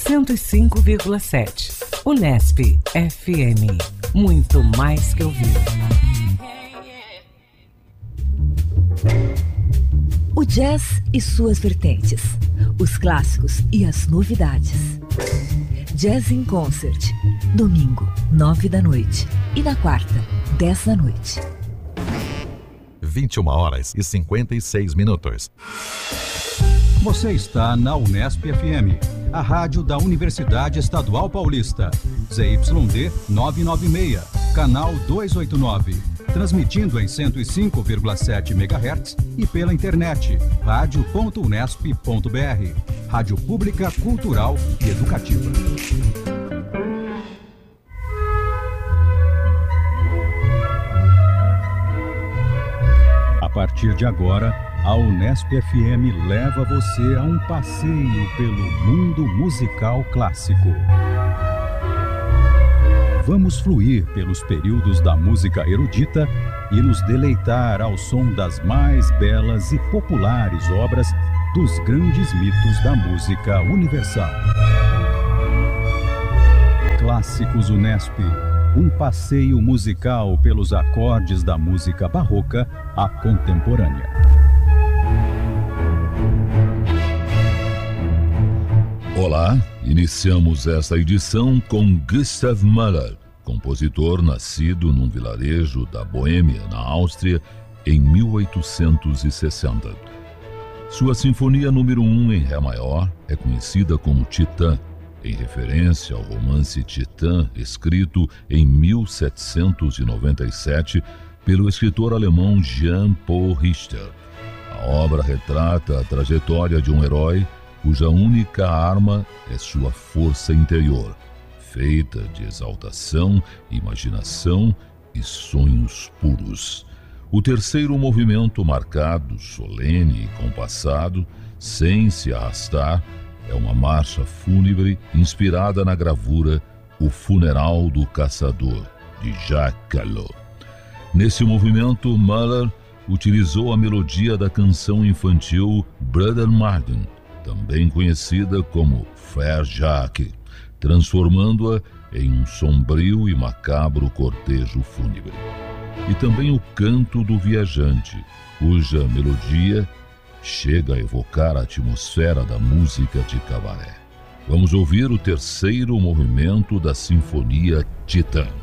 105,7. Unesp FM. Muito mais que ouvir. O jazz e suas vertentes. Os clássicos e as novidades. Jazz in Concert. Domingo, 9 da noite. E na quarta, 10 da noite. 21h56. Você está na Unesp FM, a rádio da Universidade Estadual Paulista. ZYD 996, canal 289. Transmitindo em 105,7 MHz e pela internet, radio.unesp.br. Rádio Pública, Cultural e Educativa. A partir de agora, a Unesp FM leva você a um passeio pelo mundo musical clássico. Vamos fluir pelos períodos da música erudita e nos deleitar ao som das mais belas e populares obras dos grandes mitos da música universal. Clássicos Unesp, um passeio musical pelos acordes da música barroca à contemporânea. Olá, iniciamos esta edição com Gustav Mahler, compositor nascido num vilarejo da Boêmia, na Áustria, em 1860. Sua Sinfonia número 1 em Ré maior é conhecida como Titã, em referência ao romance Titã, escrito em 1797 pelo escritor alemão Jean Paul Richter. A obra retrata a trajetória de um herói cuja única arma é sua força interior, feita de exaltação, imaginação e sonhos puros. O terceiro movimento, marcado, solene e compassado, sem se arrastar, é uma marcha fúnebre inspirada na gravura O Funeral do Caçador, de Jacques Callot. Nesse movimento, Mahler utilizou a melodia da canção infantil Brother Martin, também conhecida como Frère Jacques, transformando-a em um sombrio e macabro cortejo fúnebre. E também o Canto do Viajante, cuja melodia chega a evocar a atmosfera da música de cabaré. Vamos ouvir o terceiro movimento da Sinfonia Titã.